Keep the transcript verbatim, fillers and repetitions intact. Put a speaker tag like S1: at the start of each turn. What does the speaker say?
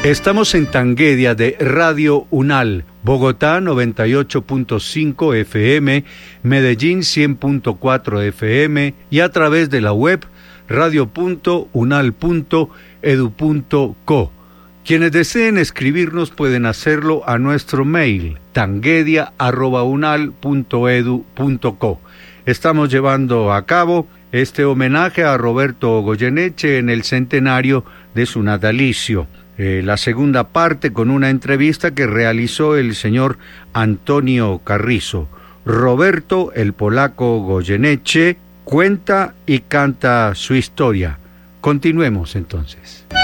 S1: Estamos en Tanguedia de Radio Unal, Bogotá noventa y ocho punto cinco F M, Medellín cien punto cuatro F M y a través de la web radio punto unal punto edu punto co. Quienes deseen escribirnos pueden hacerlo a nuestro mail tanguedia arroba unal punto edu punto co. Estamos llevando a cabo este homenaje a Roberto Goyeneche en el centenario de su natalicio. Eh, la segunda parte con una entrevista que realizó el señor Antonio Carrizo. Roberto, el polaco Goyeneche, cuenta y canta su historia. Continuemos entonces.